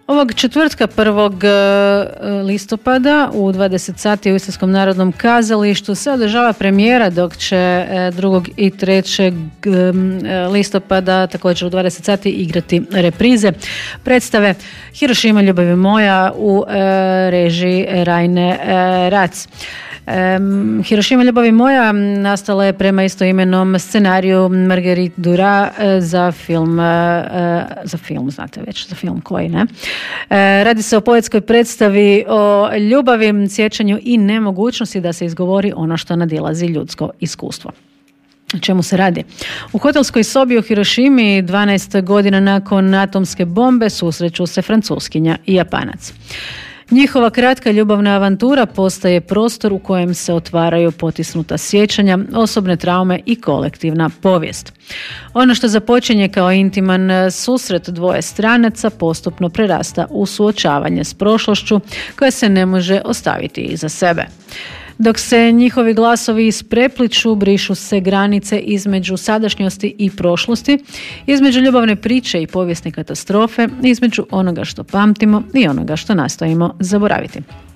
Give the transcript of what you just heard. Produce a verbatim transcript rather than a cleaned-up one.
Ovog četvrtka prvog listopada u dvadeset sati u Istarskom narodnom kazalištu se održava premijera, dok će drugog i trećeg listopada također u dvadeset sati igrati reprize predstave Hirošima ljubavi moja u režiji Rajne Rac. Um, Hirošima ljubavi moja nastala je prema istoimenom scenariju Marguerite Duras za film, uh, za film, znate već, za film koji ne. Uh, radi se o poetskoj predstavi o ljubavi, sjećanju i nemogućnosti da se izgovori ono što nadilazi ljudsko iskustvo. O čemu se radi? U hotelskoj sobi u Hirošimi dvanaest godina nakon atomske bombe susreću se Francuskinja i Japanac. Njihova kratka ljubavna avantura postaje prostor u kojem se otvaraju potisnuta sjećanja, osobne traume i kolektivna povijest. Ono što započinje kao intiman susret dvoje stranaca postupno prerasta u suočavanje s prošlošću koja se ne može ostaviti iza sebe. Dok se njihovi glasovi isprepliču, brišu se granice između sadašnjosti i prošlosti, između ljubavne priče i povijesne katastrofe, između onoga što pamtimo i onoga što nastojimo zaboraviti.